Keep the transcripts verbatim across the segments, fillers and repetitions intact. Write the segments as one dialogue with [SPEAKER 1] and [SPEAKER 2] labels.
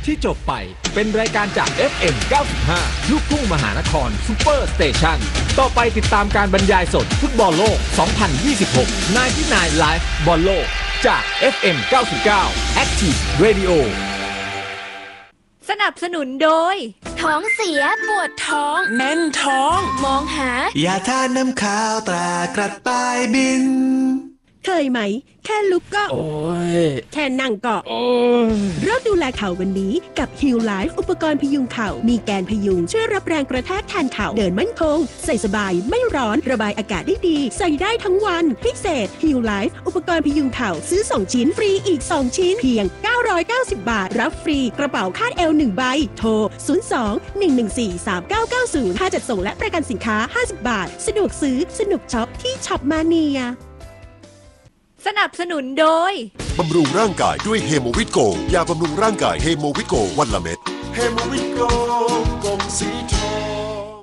[SPEAKER 1] ที่จบไปเป็นรายการจาก เอฟ เอ็ม เก้าสิบห้า ลูกทุ่งมหานครซูเปอร์สเตชันต่อไปติดตามการบรรยายสดฟุตบอลโลก สองพันยี่สิบหก ไนน์ตี้ไนน์ Live บอลโลกจาก เอฟ เอ็ม เก้าสิบเก้า Active Radio
[SPEAKER 2] สนับสนุนโดย
[SPEAKER 3] ท้องเสียปวดท้องแน่นท้องมองหาย
[SPEAKER 4] าทาน้ำขาวตรากระต่ายบิน
[SPEAKER 5] เคยไหมแค่ลุกก็โอ้ยแค่นั่งก็โอ้ยเริ่มดูแลเข่าวันนี้กับ Heal Life อุปกรณ์พยุงเข่ามีแกนพยุงช่วยรับแรงกระแทกแทนเข่าเดินมั่นคงใส่สบายไม่ร้อนระบายอากาศได้ดีใส่ได้ทั้งวันพิเศษ Heal Life อุปกรณ์พยุงเข่าซื้อสองชิ้นฟรีอีกสองชิ้นเพียงเก้าร้อยเก้าสิบบาทรับฟรีกระเป๋าคาดเอวหนึ่งใบโทรศูนย์ สอง หนึ่ง หนึ่ง สี่ สาม เก้า เก้า ศูนย์ค่าจัดส่งและประกันสินค้าห้าสิบบาทสะดวกซื้อสนุกช็อปที่ช็อปมาเนีย
[SPEAKER 2] สนับสนุนโดย
[SPEAKER 6] บำรุงร่างกายด้วยเฮโมวิตโกยาบำรุงร่างกายเฮโมวิตโกวันละเม็ดเฮโมวิตโกกลมสีทอง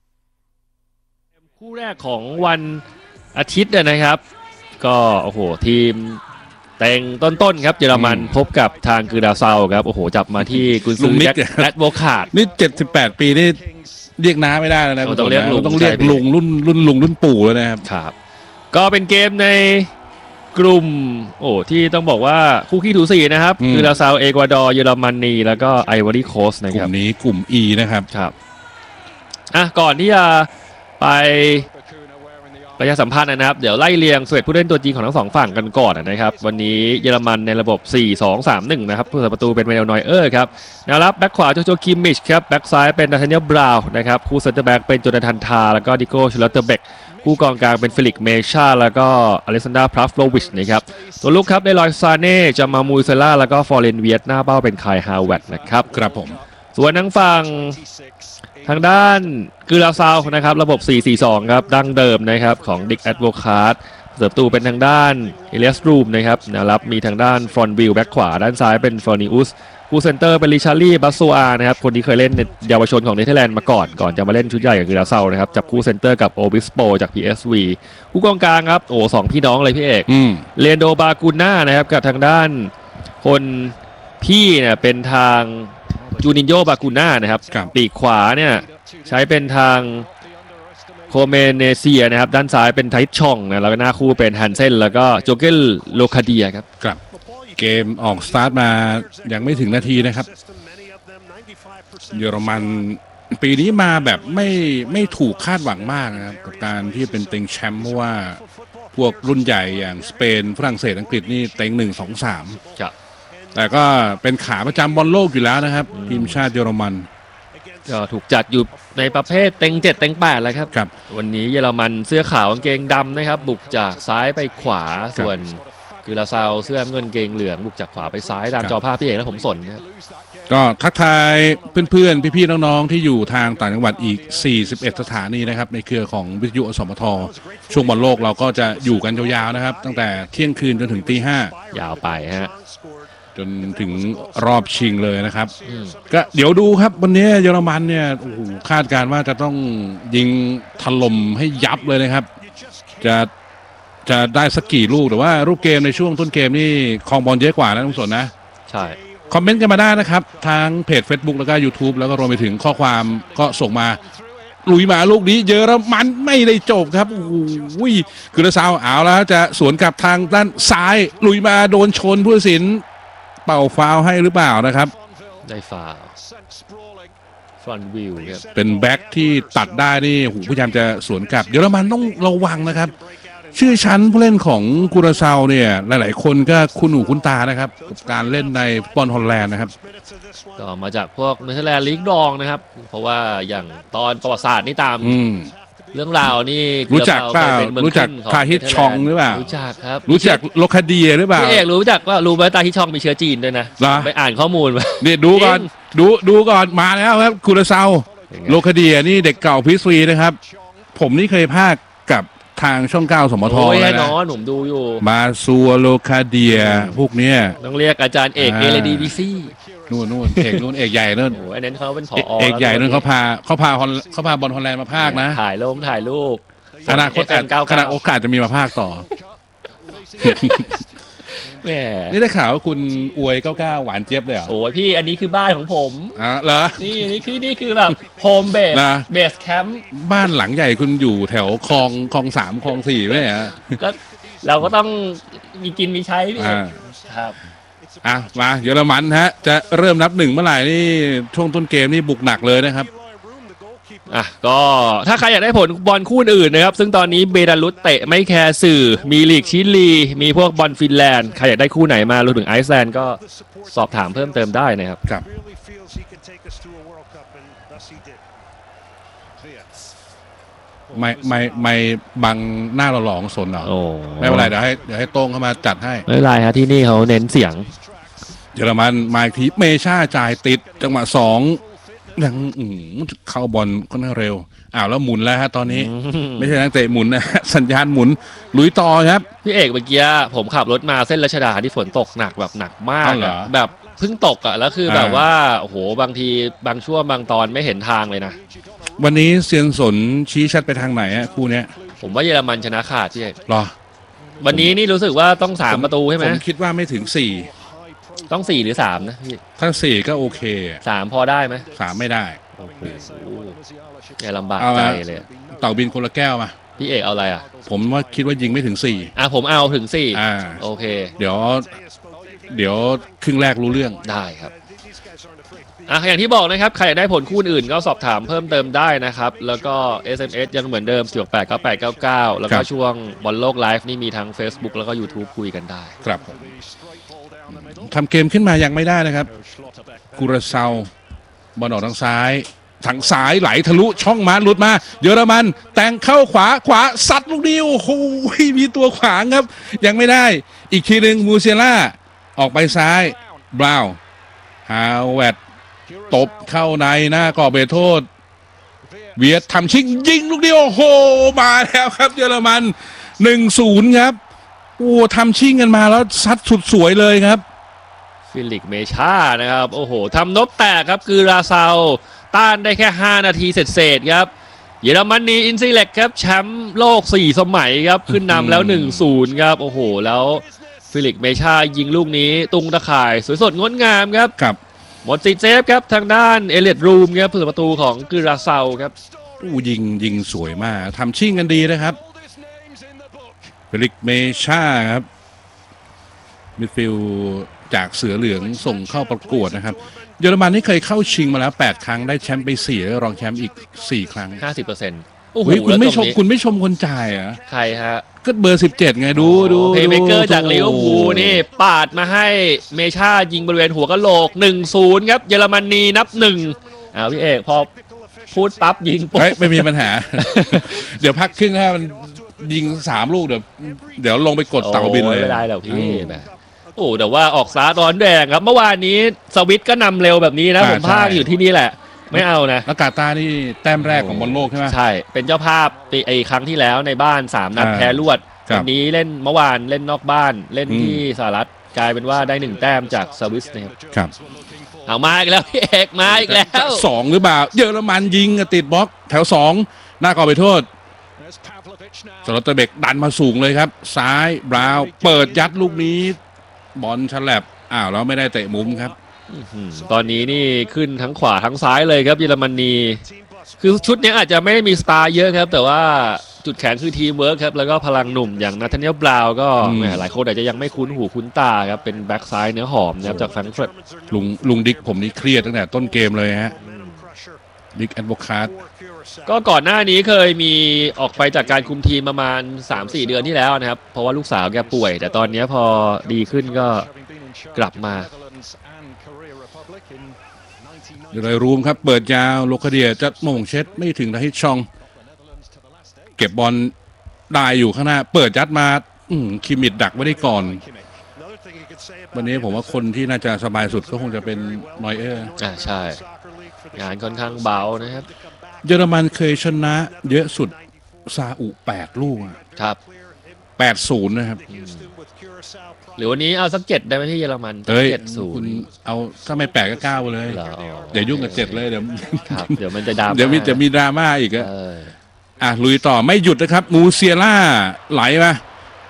[SPEAKER 7] คู่แรกของวันอาทิตย์นะครับก็โอ้โหทีมเต็งต้นๆครับเยอรมันพบกับทางคือดาวเซาครับโอ้โหจับมาที่กุนซือแจ็คแรดโวคาร์ด
[SPEAKER 8] นี่เจ็ดสิบแปดปีนี่เรียกน้าไม่ได้แล้วนะ
[SPEAKER 7] ต้องเรียกลุง
[SPEAKER 8] ต้องเรียกลุงรุ่นรุ่นลุงรุ่นปู่แล้วนะครับ
[SPEAKER 7] ครับก็เป็นเกมในกลุ่มโอ้ที่ต้องบอกว่าคู่ขี้ถูสีนะครับคือลาซาวเอกวาดอร์เยอรมนีแล้วก็ไอวอรี่โคสต์นะครับ
[SPEAKER 8] กลุ่มนี้กลุ่ม E นะครับ
[SPEAKER 7] ครับอ่ะก่อนที่จะไปประชาสัมพันธ์นะครับเดี๋ยวไล่เรียงสเวตผู้เล่นตัวจริงของทั้งสองฝั่งกันก่อนนะครับวันนี้เยอรมันในระบบ สี่ สอง สาม หนึ่ง นะครับผู้รักษาประตูเป็นเมเนลนอยเออร์ครับแนวรับแบ็คขวาโจโจคิมมิชครับแบ็คซ้ายเป็นนาธาเนียลบราวน์นะครับคู่เซนเตอร์แบ็คเป็นโจนาธานทาแล้วก็ดิโก้ชูเลเตอร์เบกผู้กองกลางเป็นฟิลิกเมชาแล้วก็อเล็กซานดราพราฟโลวิชนะครับตัวลุกครับได้ลอยซาเน่จามามูเซล่าแล้วก็ฟอร์เรนเวียตหน้าเป้าเป็นไคฮาวเวตนะครับ
[SPEAKER 8] ครับผม
[SPEAKER 7] ส่วนทางฝั่งทางด้านคือลาซาวนะครับระบบ สี่ สี่ สอง ครับดั้งเดิมนะครับของดิกแอดโวคาร์ดเสิร์ฟตูเป็นทางด้านเอเลียสรูมนะครับแนวรับมีทางด้านฟรอนวิลแบ็คขวาด้านซ้ายเป็นฟอร์นิอุสผู้เซนเตอร์เป็นริชาร์ลี่บัสโซอานะครับคนที่เคยเล่นในเยาวชนของเนเธอร์แลนด์มาก่อนก่อนจะมาเล่นชุดใหญ่กับคือลาซาวนะครับจับคู่เซนเตอร์กับโอบิสโปจาก พี เอส วี ผู้กองกลางครับโอ้สองพี่น้องเลยพี่เอกเลนโดบากูน่านะครับกับทางด้านคนพี่เนี่ยเป็นทางจูนินโญบากูน่านะครับปีกขวาเนี่ยใช้เป็นทางโคเมเนเซียนะครับด้านซ้ายเป็นไทชองนะแล้วก็หน้าคู่เป็นฮันเซนแล้วก็โจเกลโลคาเดียครับ
[SPEAKER 8] ครับเกมออกสตาร์ทมายังไม่ถึงนาทีนะครับเยอรมันปีนี้มาแบบไม่ไม่ถูกคาดหวังมากนะครับกับการที่เป็นเต็งแชมป์เพราะว่าพวกรุ่นใหญ่อย่างสเปนฝรั่งเศสอังกฤษนี่เต็งหนึ่งสองสามแต่ก็เป็นขาประจำบอลโลกอยู่แล้วนะครับทีมชาติเยอรมัน
[SPEAKER 7] ก็ถูกจัดอยู่ในประเภทเต็งเจ็ดเต็งแปดแล้วครับ
[SPEAKER 8] ครับ
[SPEAKER 7] วันนี้เยอรมันเสื้อขาวกางเกงดำนะครับบุกจากซ้ายไปขวาส่วนคือลาซาวเสื้อเงินเกงเหลืองบุกจากขวาไปซ้ายตามจอภาพพี่เอกและผมสนครับ
[SPEAKER 8] ก็ทักทายเพื่อนๆพี่ๆน้องๆที่อยู่ทางต่างจังหวัดอีกสี่สิบเอ็ดสถานีนะครับในเครือของวิทยุอสมทช่วงบอลโลกเราก็จะอยู่กันยาวๆนะครับตั้งแต่เที่ยงคืนจนถึงตีห้าย
[SPEAKER 7] าวไปฮะ
[SPEAKER 8] จนถึงรอบชิงเลยนะครับก็เดี๋ยวดูครับวันนี้เยอรมันเนี่ยโอ้โหคาดการณ์ว่าจะต้องยิงถล่มให้ยับเลยนะครับจะจะได้สักกี่ลูกแต่ว่ารูปเกมในช่วงต้นเกมนี่ครองบอลเยอะกว่านะทุกส่วนนะ
[SPEAKER 7] ใช่
[SPEAKER 8] คอมเมนต์กันมาได้นะครับทางเพจ Facebook แล้วก็ YouTube แล้วก็รวมไปถึงข้อความก็ส่งมาลุยมาลูกนี้เยอรมันไม่ได้จบครับโอ้โหคือลาซาวเอาแล้วจะสวนกลับทางด้านซ้ายลุยมาโดนชนผู้ตัดสินเป่าฟาวให้หรือเปล่านะครับ
[SPEAKER 7] ได้ฟาวฟรอนวิลครับ
[SPEAKER 8] เป็นแบ็คที่ตัดได้นี่หูพยายามจะสวนกลับเยอรมันต้องระวังนะครับชื่อชั้นผู้เล่นของกูราซาวเนี่ยหลายๆคนก็คุ้นหูคุ้นตานะครับกับการเล่นในฟุตบอลฮอลแลนด์นะครับ
[SPEAKER 7] ก็มาจากพวกเนเธอร์แลนด์ลีกดองนะครับเพราะว่าอย่างตอนประวัติศาสตร์นี่ตามเรื่องราวนี่
[SPEAKER 8] รู้จักเปล่ารู้จักคาฮิตชองหรือเปล่า
[SPEAKER 7] รู้จักครับ
[SPEAKER 8] รู้จักโลคาเดียหรือเปล่า
[SPEAKER 7] พี่เอกรู้จักว่ารู้ไหมตาฮิตชองมีเชื้อจีนด้วยนะไปอ่านข้อมูลมา
[SPEAKER 8] เนี่ยดูก่อนดูดูก่อนมาแล้วครับกูราซาวโลคาเดียนี่เด็กเก่าพิสวีนะครับผมนี่เคยพากกับทางช่องเก้าสมท
[SPEAKER 7] แน่นอนผมดูอยู่
[SPEAKER 8] มาซัวโลคาเดียพวกเนี้ย
[SPEAKER 7] ต้องเรียกอาจารย์เอกเอเลดีบีซี่
[SPEAKER 8] นู่นนู่นเอกนู่นเอกใหญ่นู่น
[SPEAKER 7] โอ้ยนั้นเขาเป็นผอ
[SPEAKER 8] เอกใหญ่นู่นเขาพาเขาพาเขาพาบอลฮอลแลนด์มาพากนะ
[SPEAKER 7] ถ่ายลงถ่ายรูป
[SPEAKER 8] อนาคตขนาดโอกาสจะมีมาพากต่อ
[SPEAKER 7] แหม
[SPEAKER 8] นี่ได้ข่าวว่าคุณอวยเก้าเก้าหวานเจี๊ยบเลยเหรอ
[SPEAKER 7] โอ้ยพี่อันนี้คือบ้านของผม
[SPEAKER 8] อ่ะเหรอ
[SPEAKER 7] นี่นี่คือนี่คือแบบโฮมเบส
[SPEAKER 8] นะ
[SPEAKER 7] เบสแคมป์
[SPEAKER 8] บ้านหลังใหญ่คุณอยู่แถวคลองคลองสามคลองสี่ไหมฮะ
[SPEAKER 7] ก็เราก็ต้องมีกินมีใช้พี่
[SPEAKER 8] อ่า
[SPEAKER 7] ครับ
[SPEAKER 8] อ่ะมาเยอรมันฮะจะเริ่มนับหนึ่งเมื่อไหร่นี่ช่วงต้นเกมนี่บุกหนักเลยนะครับ
[SPEAKER 7] อ่ะก็ถ้าใครอยากได้ผลบอลคู่อื่นนะครับ ซึ่งตอนนี้เบลารุสเตะไม่แคร์สื่อมีลีกชิลีมีพวกบอลฟินแลนด์ใครอยากได้คู่ไหนมารวมถึงไอซ์แลนด์ก็สอบถามเพิ่มเติมได้นะครับ
[SPEAKER 8] ครับไม่ไม่ไม่บังหน้าหล่อๆของสนเหรอ
[SPEAKER 7] โอ้
[SPEAKER 8] ไม่เป็นไรเดี๋ยวให้เดี๋ยวให้โต้งเข้ามาจัดให้
[SPEAKER 7] ไม่เป็นไรฮะที่นี่เขาเน้นเสียง
[SPEAKER 8] เยอรมันมาอีกทีเมชาจ่ายติดจังหวะสองยังอืมเข้าบอลก็น่าเร็วอ้าวแล้วหมุนแล้วฮะตอนนี้ ไม่ใช่นักเตะหมุนนะ สัญญาณหมุนลุยต่อครับ
[SPEAKER 7] พี่เอกเมื่อกี้ผมขับรถมาเส้นรัชดาที่ฝนตกหนักแบบหนักมาก
[SPEAKER 8] อ้าวเหรอ
[SPEAKER 7] อะแบบเพิ่งตกอ่ะแล้วคือแบบว่าโอ้โหบางทีบางช่วงบางตอนไม่เห็นทางเลยนะ
[SPEAKER 8] วันนี้เซียนสนชี้ชัดไปทางไหนอะคู่เนี้ย
[SPEAKER 7] ผมว่าเยอรมันชนะขาดพี่เอก
[SPEAKER 8] หรอ
[SPEAKER 7] วันนี้นี่รู้สึกว่าต้องสามประตูใช่ไหม
[SPEAKER 8] ผมคิดว่าไม่ถึงสี่
[SPEAKER 7] ต้องสี่หรือสามนะพี่
[SPEAKER 8] ถ้าสี่ก็โอเคอะ
[SPEAKER 7] สามพอได้ไหม
[SPEAKER 8] สามไม่ได้
[SPEAKER 7] โอ้โหแกลำบาก
[SPEAKER 8] เอา
[SPEAKER 7] ใจ
[SPEAKER 8] ละ
[SPEAKER 7] เลยอะ
[SPEAKER 8] เต่าบินคนละแก้วมา
[SPEAKER 7] พี่เอกเอาอะไรอ่ะ
[SPEAKER 8] ผมว่าคิดว่ายิงไม่ถึงสี่
[SPEAKER 7] อ่ะผมเอาถึงสี่
[SPEAKER 8] อ่า
[SPEAKER 7] โอเค
[SPEAKER 8] เดี๋ยว เดี๋ยวครึ่งแรกรู้เรื่อง
[SPEAKER 7] ได้ครับอ่ะอย่างที่บอกนะครับใครอยากได้ผลคู่อื่นก็สอบถามเพิ่มเติมได้นะครับแล้วก็ เอส เอ็ม เอส ยังเหมือนเดิมสี่ แปด เก้า แปด เก้า เก้าแล้ว
[SPEAKER 8] ค
[SPEAKER 7] ก็
[SPEAKER 8] รับ
[SPEAKER 7] ช่วงบอลโลกไลฟ์นี่มีทั้ง Facebook แล้วก็ YouTube คุยกันได้
[SPEAKER 8] ครับผมทำเกมขึ้นมายังไม่ได้นะครับกุราเซาบอลออกทางซ้ายทางซ้ายไหลทะลุช่องมาหลุดมาเยอรมันแต่งเข้าขวาขวาสัตว์ลูกเดียวโอ้โหมีตัวขวางครับ ยังไม่ได้อีกทีหนึ่งมูเซล่าออกไปซ้ายบราวน์ฮาวเวดตบเข้าในหน้ากรอบเขตโทษเวียดทำชิงยิงลูกเดียวโอ้โหมาแล้วครับเยอรมัน หนึ่งศูนย์ ครับโอ้ทำชิงกันมาแล้วซัดสุดสวยเลยครับ
[SPEAKER 7] ฟิลิกเมชานะครับโอ้โหทำนบแตกครับคือราซาวต้านได้แค่ห้านาทีเสร็จๆครับเยอรมนีอินซิเล็กครับแชมป์โลกสี่สมัยครับขึ้นนำแล้ว หนึ่งศูนย์ ครับโอ้โหแล้วฟิลิกเมชายิงลูกนี้ตุงตะข่ายสวยสดงดงามครับ
[SPEAKER 8] ครับ
[SPEAKER 7] หมดติดเซฟครับทางด้านเอเลียดรูมครับผู้ประตูของกึราเซาครับ
[SPEAKER 8] อู้ยิงยิงสวยมากทำชิงกันดีนะครับเฟลิกเมชาครับมิดฟิลด์จากเสือเหลืองส่งเข้าประกวดนะครับเยอรมันนี่เคยเข้าชิงมาแล้วแปดครั้งได้แชมป์ไปสี่แล้วรองแชมป์อีกสี่ครั้ง
[SPEAKER 7] ห้าสิบเปอร์เซ็นต์ โอ้โห
[SPEAKER 8] เฮ้ยคุณไม่ชม
[SPEAKER 7] แล้วตรงนี้
[SPEAKER 8] คุณไม่ชมคนจ่ายเหรอ่ะ
[SPEAKER 7] ใครฮะ
[SPEAKER 8] ก็เบอร์สิบเจ็ดไงดูดู
[SPEAKER 7] เพย์เมเกอร์
[SPEAKER 8] ดู
[SPEAKER 7] จากลิเวอร์พูลนี่ปาดมาให้เมชายิงบริเวณหัวกะโหลก หนึ่งศูนย์ ครับเยอรมนีนับหนึ่งอ้าวพี่เอกพอพูดปั๊บยิงปุ๊บ
[SPEAKER 8] เฮ้ยไม่มีปัญหา เดี๋ยวพักครึ่งถ้ามันยิงสามลูกเดี๋ยวเดี๋ยวลงไปกดเต่าบินเลย
[SPEAKER 7] โอ้ไม่ได้หรอกพี่แบบโอ้แต่ว่าออกสตาร์ทร้อนแดงครับเมื่อวานนี้สวิตก็นำเร็วแบบนี้นะ
[SPEAKER 8] อ่า
[SPEAKER 7] ผมพาก
[SPEAKER 8] ใช่
[SPEAKER 7] อยู่ที่นี่แหละ ไม่เอานะ
[SPEAKER 8] แล้วกาตาร์นี่แต้มแรกของบอลโลกใช่ไหม
[SPEAKER 7] ใช่เป็นเจ้าภาพปีไอ้ครั้งที่แล้วในบ้านสามนัด
[SPEAKER 8] อ่า
[SPEAKER 7] แพ้รวด
[SPEAKER 8] ครับ
[SPEAKER 7] วันนี้เล่นเมื่อวานเล่นนอกบ้านเล่น
[SPEAKER 8] อืม
[SPEAKER 7] ที่สหรัฐกลายเป็นว่าได้หนึ่งแต้มจากสวิสนะครับ
[SPEAKER 8] ครับ
[SPEAKER 7] เอามาอีกแล้วพี่เอกมาอีกแล้ว
[SPEAKER 8] สองหรือเปล่าเยอรมันยิงอะติดบล็อกแถวสองหน้ากรอบไปโทษสโลตเบกดันมาสูงเลยครับ ซ้ายบราวน์เปิดยัดลูกนี้บอลฉลับอ้าวแล้วไม่ได้เตะมุมครับ
[SPEAKER 7] อืมตอนนี้นี่ขึ้นทั้งขวาทั้งซ้ายเลยครับเยอรมนีคือชุดนี้อาจจะไม่ได้มีสตาร์เยอะครับ แต่ว่าจุดแข็งคือทีมเวิร์คครับแล้วก็พลังหนุ่มอย่างนาธาเนียลบราวน์ก็
[SPEAKER 8] อืม
[SPEAKER 7] แหมหลายคนอาจจะยังไม่คุ้นหูคุ้นตาครับเป็นแบ็กซ้ายเนื้อหอมนะครับจากแฟรงก์เฟิร์ต
[SPEAKER 8] ลุงลุงดิกผมนี่เครียดตั้งแต่ต้นเกมเลยฮะดิกแอดโวคาต
[SPEAKER 7] ก็ก่อนหน้านี้เคยมีออกไปจากการคุมทีมประมาณ สามสี่ เดือนที่แล้วนะครับ เพราะว่าลูกสาวแกป่วย แต่ตอนนี้พอดีขึ้นก็กลับมา
[SPEAKER 8] เดี๋ยวเลยรูมครับ เปิดยาวโลคาเดียจะโมงเช็ดไม่ถึงทาฮิตชอง เก็บบอลได้อยู่ข้างหน้า เปิดยัดมาอืมคิมิดดักไว้ได้ก่อน วันนี้ผมว่าคนที่น่าจะสบายสุดก็คงจะเป็นนอยเออร์
[SPEAKER 7] อ่าใช่ งานค่อนข้างเบานะครับ
[SPEAKER 8] เยอรมันเคยชนะเยอะสุดซาอุแปดลูกอะ
[SPEAKER 7] ครับ
[SPEAKER 8] แปดศูนย์นะครับ
[SPEAKER 7] หรือวันนี้เอาสักเจ็ดได้ไหมที่เยอรมัน
[SPEAKER 8] เฮ้ย
[SPEAKER 7] เจ็ดศูน
[SPEAKER 8] คุณ
[SPEAKER 7] ย์
[SPEAKER 8] เอาถ้าไม่แปดก็เก้าไปเลย
[SPEAKER 7] เหรออ๋อ
[SPEAKER 8] อย่ายุ่งกับเจ็ดเลยเดี๋ยว
[SPEAKER 7] ครับเดี๋ยวมันจะดราม่า
[SPEAKER 8] เดี๋ยวมีจะมีดราม่าอีกอะ
[SPEAKER 7] เออ
[SPEAKER 8] อ่ะลุยต่อไม่หยุดนะครับมูเซียล่าไหลมา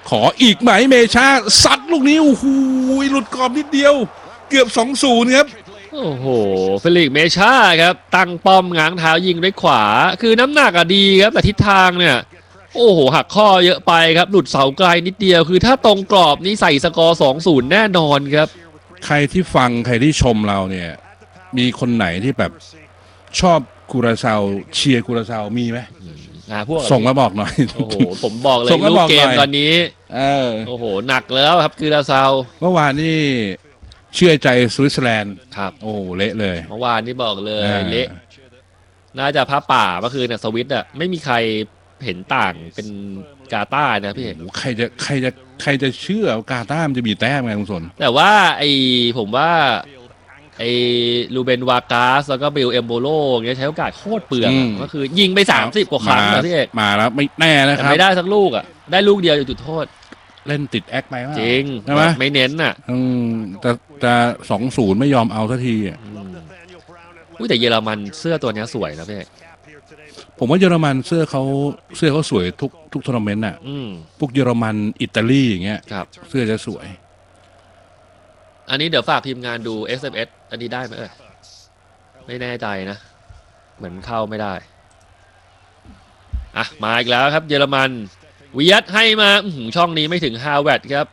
[SPEAKER 8] ขออีกไหมเมชาซัดลูกนี้โอ้โหหลุดกรอบนิดเดียวเกือบ สองศูนย์ ครับ
[SPEAKER 7] โอ้โหเฟลิกซ์เมชาครับตั้งป้อมง้างเท้ายิงด้วยขวาคือน้ำหนักอะดีครับแต่ทิศทางเนี่ยโอ้โหหักข้อเยอะไปครับหลุดเสาไกลนิดเดียวคือถ้าตรงกรอบนี้ใส่สกอร์ สองศูนย์ แน่นอนครับ
[SPEAKER 8] ใครที่ฟังใครที่ชมเราเนี่ยมีคนไหนที่แบบชอบกุราซาวเชียร์กุราซาวมีไหม
[SPEAKER 7] อ่าพวก
[SPEAKER 8] ส่งมาบอกหน่อย
[SPEAKER 7] โอ้โหผมบอกเลยลูกเกมตอนนี้
[SPEAKER 8] เออ
[SPEAKER 7] โอ้โหหนักแล้วครับกุราซาว
[SPEAKER 8] เมื่อวานนี่เชื่อใจสวิตเซอร์แลนด์
[SPEAKER 7] ครับ
[SPEAKER 8] โอ้เละเลย
[SPEAKER 7] เมื่อวานนี่บอกเลยเละน่าจะพระป่าเมื่อคืนเนี่ยสวิตอ่ะไม่มีใครเห็นต่างเป็นกาตาร์นะพี่
[SPEAKER 8] ใครจะใครจะใครจะเชื่อกาตาร์มันจะมีแต้มไงคุณสน
[SPEAKER 7] แต่ว่าไอผมว่าไอลูเบนวากาสแล้วก็เบลเอมโบโลเงี้ยใช้โอกาสโคตรเปลืองก็คือยิงไปสามสิบกว่าครั้งนะพี่เอก
[SPEAKER 8] มาแล้วไม่แน่นะครับ
[SPEAKER 7] ไม่ได้สักลูกอ่ะได้ลูกเดียวอยู่จุดโทษ
[SPEAKER 8] เล่นติดแอคไหม
[SPEAKER 7] จริง
[SPEAKER 8] ใช่ไหม
[SPEAKER 7] ไม่เน้นอ่ะ
[SPEAKER 8] อืมแต่แต่สองศูนย์ไม่ยอมเอาสักทีอ่ะ
[SPEAKER 7] อุ้ยแต่เยอรมันเสื้อตัวนี้สวยนะพี่
[SPEAKER 8] ผมว่าเยอรมันเสื้อเขาเสื้อเขาสวยทุกทุกทัวร์นาเมนต์น่ะพวกเยอรมันอิตาลีอย่างเงี้ยเสื้อจะสวย
[SPEAKER 7] อันนี้เดี๋ยวฝากทีมงานดู เอส เอ็ม เอส อันนี้ได้ไหมเอ่ยไม่แน่ใจนะเหมือนเข้าไม่ได้อ่ะมาอีกแล้วครับเยอรมันเวียดให้มาช่องนี้ไม่ถึงฮาวเวิร์ดครับ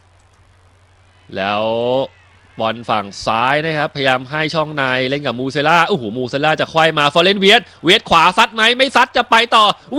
[SPEAKER 7] แล้วบอลฝั่งซ้ายนะครับพยายามให้ช่องในเล่นกับมูเซล่าโอ้โหมูเซล่าจะควายมาฟอร์เรนเวียดเวียดขวาซัดไหมไม่ซัดจะไปต่อ